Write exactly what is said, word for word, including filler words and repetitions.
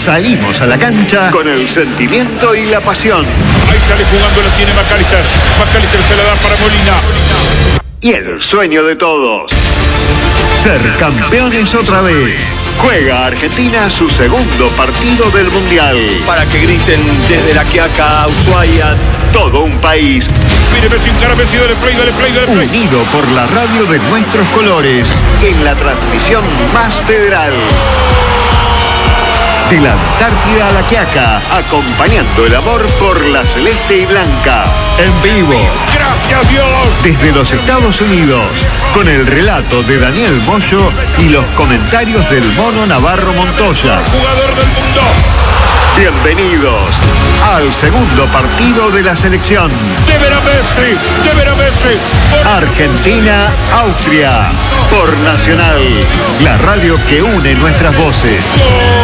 salimos a la cancha con el sentimiento y la pasión. Ahí sale jugando, lo tiene McAllister. McAllister se la da para Molina. Y el sueño de todos, ser campeones otra vez. Juega Argentina su segundo partido del Mundial. Para que griten desde La Quiaca a Ushuaia. Todo un país. Mire, Messi, encara Messi, dale play, dale play, dale play. Unido por la radio de nuestros colores, en la transmisión más federal. De la Antártida a La Quiaca, acompañando el amor por la celeste y blanca. En vivo. Gracias, Dios. Desde los Estados Unidos, con el relato de Daniel Moyo y los comentarios del Mono Navarro Montoya. Jugador del mundo. Bienvenidos al segundo partido de la selección. De ver a Messi, de ver a Messi. Por... Argentina, Austria, por Nacional, la radio que une nuestras voces. ¡Gol!